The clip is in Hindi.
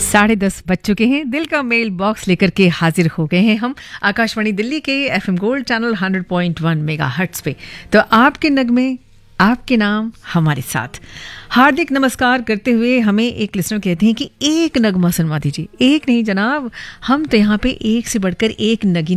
10:30 बज चुके हैं। दिल का मेल बॉक्स लेकर के हाजिर हो गए हैं हम आकाशवाणी दिल्ली के एफएम गोल्ड चैनल 100.1 मेगाहर्ट्ज पे। तो आपके नगमे, आपके नाम हमारे साथ। हार्दिक नमस्कार करते हुए हमें एक लिसनर कहते हैं कि एक नगमा सुनवा दीजिए। एक नहीं जनाब, हम तो यहाँ पे एक से बढ़कर एक नगीना